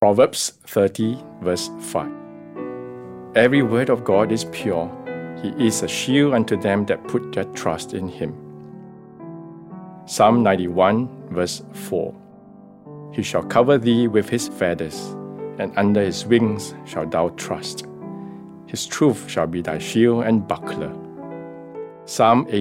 Proverbs 30, verse 5. Every word of God is pure. He is a shield unto them that put their trust in him. Psalm 91, verse 4. He shall cover thee with his feathers, and under his wings shalt thou trust. His truth shall be thy shield and buckler. Psalm